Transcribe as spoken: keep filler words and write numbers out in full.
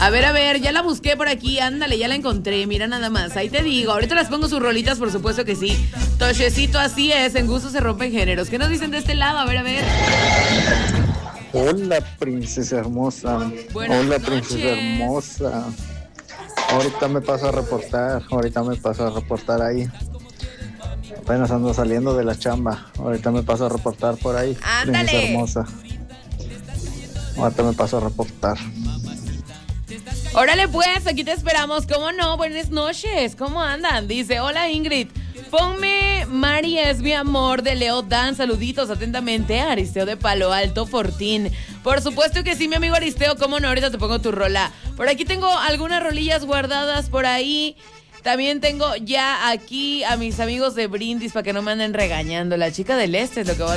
A ver, a ver, ya la busqué por aquí, ándale, ya la encontré, mira nada más, ahí te digo, ahorita las pongo sus rolitas, por supuesto que sí. Toshecito, así es, en gusto se rompen géneros. ¿Qué nos dicen de este lado? A ver, a ver. Hola, princesa hermosa. Buenas Hola, noches. princesa hermosa. Ahorita me paso a reportar, ahorita me paso a reportar ahí. Apenas ando saliendo de la chamba. Ahorita me paso a reportar por ahí. Ándale. Princesa hermosa. Ahorita me paso a reportar. Órale pues, aquí te esperamos, ¿cómo no? Buenas noches, ¿cómo andan? Dice, hola Ingrid, ponme Mari es mi amor de Leo Dan, saluditos atentamente, Aristeo de Palo Alto Fortín. Por supuesto que sí, mi amigo Aristeo, ¿cómo no? Ahorita te pongo tu rola. Por aquí tengo algunas rolillas guardadas por ahí. También tengo ya aquí a mis amigos de Brindis para que no me anden regañando. La chica del este es lo que va a